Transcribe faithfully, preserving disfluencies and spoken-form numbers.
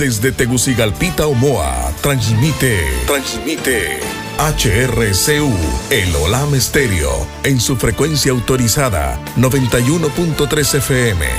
Desde Tegucigalpita, Omoa, transmite, transmite H R C U, el Olam Estéreo, en su frecuencia autorizada, noventa y uno punto tres F M.